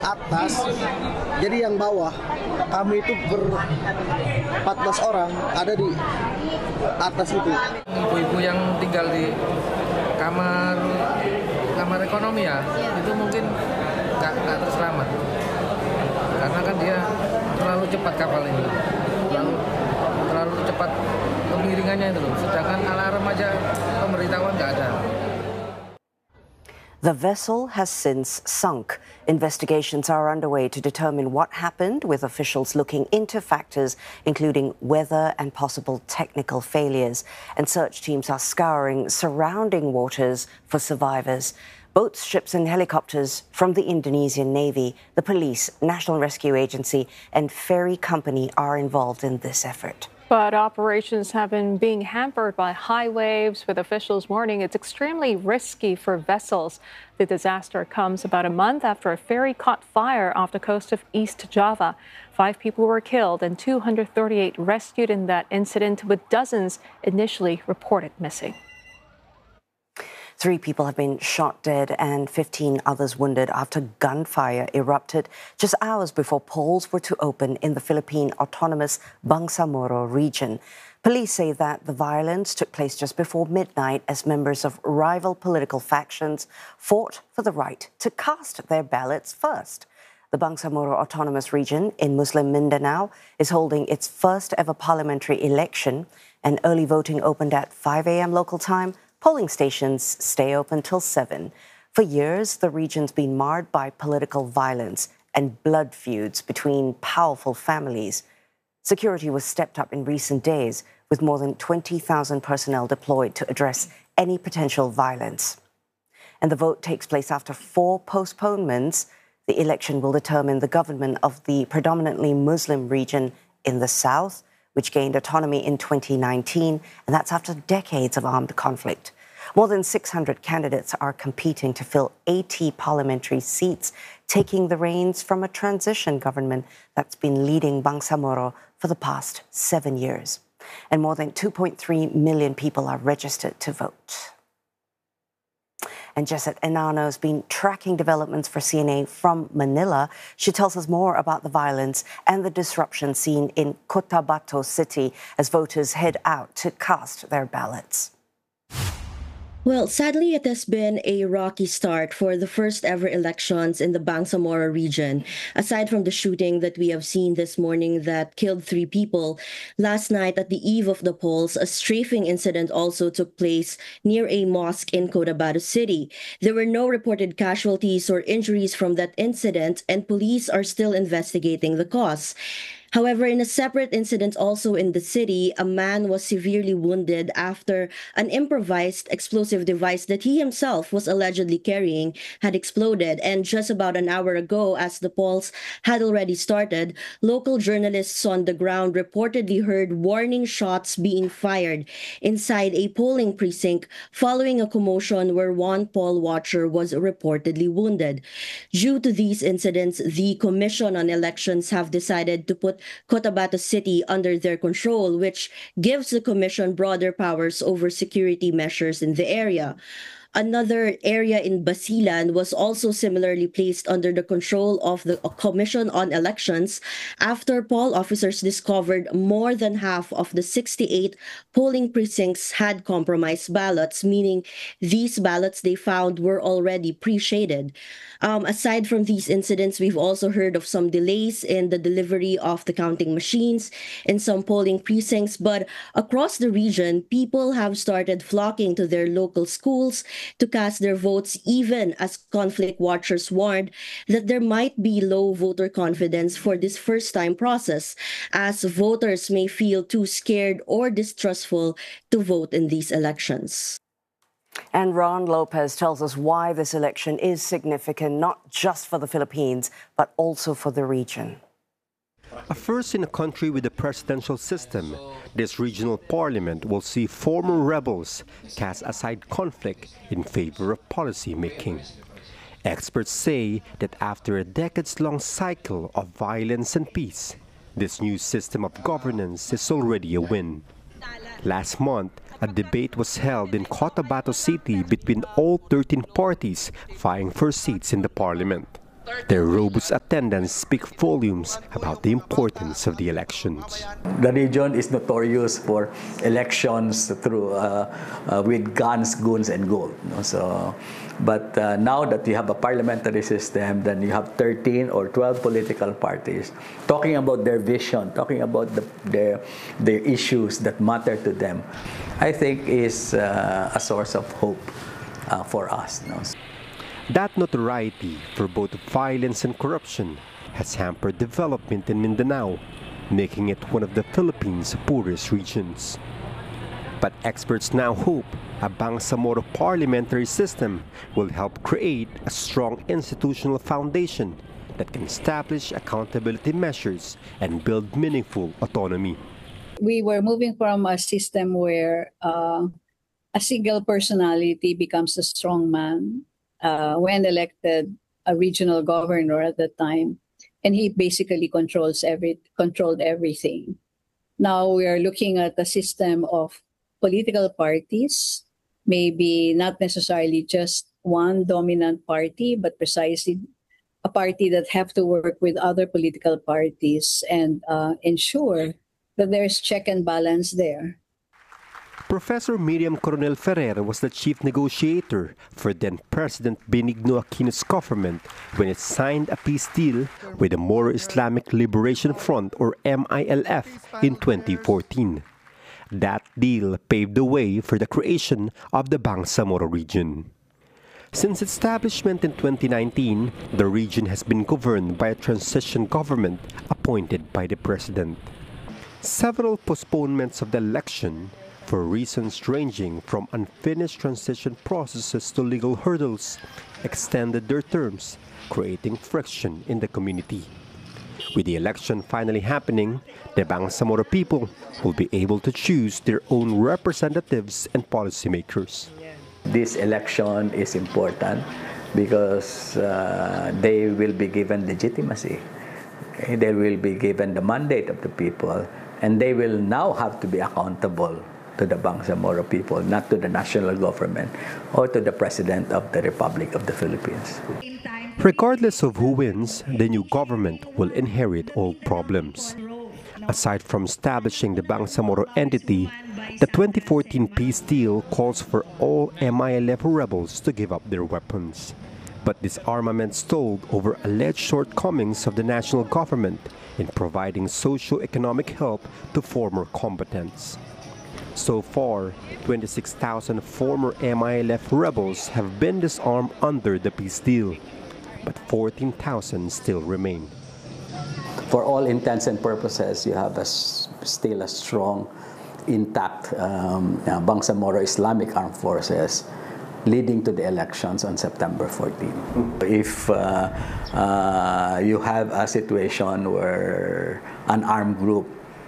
Atas, jadi yang bawah kami itu ber-14 orang ada di atas itu. Ibu-ibu yang tinggal di kamar ekonomi ya, itu mungkin nggak terselamat karena kan dia terlalu cepat kapal ini, terlalu cepat pemiringannya itu loh. Sedangkan alarm aja pemberitahuan nggak ada. The vessel has since sunk. Investigations are underway to determine what happened, with officials looking into factors including weather and possible technical failures. And search teams are scouring surrounding waters for survivors. Boats, ships and helicopters from the Indonesian Navy, the police, National Rescue Agency and ferry company are involved in this effort. But operations have been being hampered by high waves, with officials warning it's extremely risky for vessels. The disaster comes about a month after a ferry caught fire off the coast of East Java. 5 people were killed and 238 rescued in that incident, with dozens initially reported missing. 3 people have been shot dead and 15 others wounded after gunfire erupted just hours before polls were to open in the Philippine autonomous Bangsamoro region. Police say that the violence took place just before midnight as members of rival political factions fought for the right to cast their ballots first. The Bangsamoro Autonomous Region in Muslim Mindanao is holding its first ever parliamentary election, and early voting opened at 5 a.m. local time. Polling stations stay open till 7. For years, the region's been marred by political violence and blood feuds between powerful families. Security was stepped up in recent days, with more than 20,000 personnel deployed to address any potential violence. And the vote takes place after 4 postponements. The election will determine the government of the predominantly Muslim region in the south, which gained autonomy in 2019, and that's after decades of armed conflict. More than 600 candidates are competing to fill 80 parliamentary seats, taking the reins from a transition government that's been leading Bangsamoro for the past 7 years. And more than 2.3 million people are registered to vote. And Jesset Enano has been tracking developments for CNA from Manila. She tells us more about the violence and the disruption seen in Cotabato City as voters head out to cast their ballots. Well, sadly, it has been a rocky start for the first ever elections in the Bangsamoro region. Aside from the shooting that we have seen this morning that killed 3 people, last night at the eve of the polls, a strafing incident also took place near a mosque in Cotabato City. There were no reported casualties or injuries from that incident, and police are still investigating the cause. However, in a separate incident also in the city, a man was severely wounded after an improvised explosive device that he himself was allegedly carrying had exploded. And just about an hour ago, as the polls had already started, local journalists on the ground reportedly heard warning shots being fired inside a polling precinct following a commotion where one poll watcher was reportedly wounded. Due to these incidents, the Commission on Elections have decided to put Cotabato City under their control, which gives the Commission broader powers over security measures in the area. Another area in Basilan was also similarly placed under the control of the Commission on Elections after poll officers discovered more than half of the 68 polling precincts had compromised ballots, meaning these ballots they found were already pre-shaded. Aside from these incidents, we've also heard of some delays in the delivery of the counting machines in some polling precincts, but across the region, people have started flocking to their local schools to cast their votes, even as conflict watchers warned that there might be low voter confidence for this first-time process, as voters may feel too scared or distrustful to vote in these elections. And Ron Lopez tells us why this election is significant, not just for the Philippines, but also for the region. A first in a country with a presidential system, this regional parliament will see former rebels cast aside conflict in favor of policy making. Experts say that after a decades-long cycle of violence and peace, this new system of governance is already a win. Last month, a debate was held in Cotabato City between all 13 parties vying for seats in the parliament. Their robust attendance speaks volumes about the importance of the elections. The region is notorious for elections through with guns, goons, and gold. But now that we have a parliamentary system, then you have 13 or 12 political parties talking about their vision, talking about their issues that matter to them. I think is a source of hope for us. That notoriety for both violence and corruption has hampered development in Mindanao, making it one of the Philippines' poorest regions. But experts now hope a Bangsamoro parliamentary system will help create a strong institutional foundation that can establish accountability measures and build meaningful autonomy. We were moving from a system where a single personality becomes a strong man. When elected a regional governor at the time, and he basically controlled everything. Now we are looking at a system of political parties, maybe not necessarily just one dominant party, but precisely a party that have to work with other political parties and ensure that there's check and balance there. Professor Miriam Coronel Ferrer was the chief negotiator for then-President Benigno Aquino's government when it signed a peace deal with the Moro Islamic Liberation Front, or MILF, in 2014. That deal paved the way for the creation of the Bangsamoro region. Since its establishment in 2019, the region has been governed by a transition government appointed by the president. Several postponements of the election, for reasons ranging from unfinished transition processes to legal hurdles, extended their terms, creating friction in the community. With the election finally happening, the Bangsamoro people will be able to choose their own representatives and policymakers. This election is important because they will be given legitimacy. Okay? They will be given the mandate of the people, and they will now have to be accountable to the Bangsamoro people, not to the national government or to the President of the Republic of the Philippines. Regardless of who wins, the new government will inherit old problems. Aside from establishing the Bangsamoro entity, the 2014 peace deal calls for all MILF rebels to give up their weapons. But disarmament stalled over alleged shortcomings of the national government in providing socio-economic help to former combatants. So far, 26,000 former MILF rebels have been disarmed under the peace deal, but 14,000 still remain. For all intents and purposes, you have still a strong, intact Bangsamoro Islamic Armed Forces leading to the elections on September 14. If you have a situation where an armed group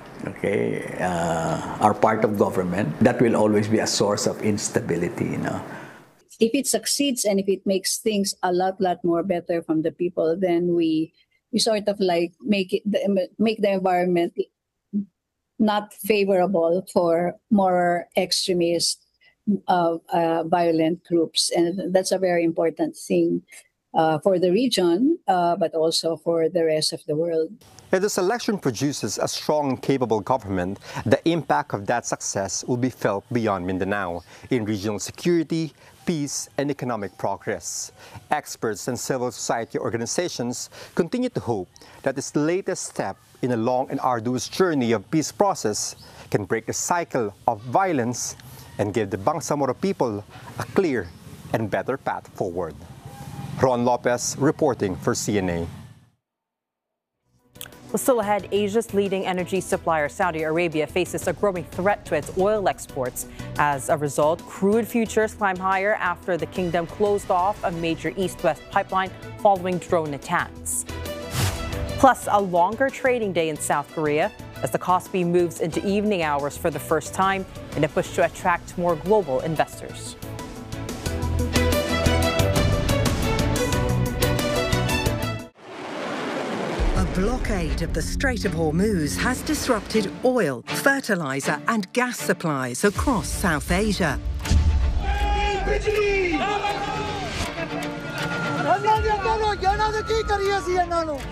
are part of government, that will always be a source of instability. If it succeeds and if it makes things a lot more better from the people, then we sort of like make the environment not favorable for more extremist, violent groups, and that's a very important thing for the region, but also for the rest of the world. If this election produces a strong and capable government, the impact of that success will be felt beyond Mindanao in regional security, peace, and economic progress. Experts and civil society organizations continue to hope that this latest step in a long and arduous journey of peace process can break the cycle of violence and give the Bangsamoro people a clear and better path forward. Ron Lopez reporting for CNA. Well, still ahead, Asia's leading energy supplier, Saudi Arabia, faces a growing threat to its oil exports. As a result, crude futures climb higher after the kingdom closed off a major east-west pipeline following drone attacks. Plus, a longer trading day in South Korea as the Kospi moves into evening hours for the first time in a push to attract more global investors. A blockade of the Strait of Hormuz has disrupted oil, fertilizer and gas supplies across South Asia. ਇਹਨਾਂ ਦੇ ਅੰਦਰ ਹੋ ਜਾਣਾ ਤੇ ਕੀ ਕਰੀਏ ਅਸੀਂ ਇਹਨਾਂ ਨੂੰ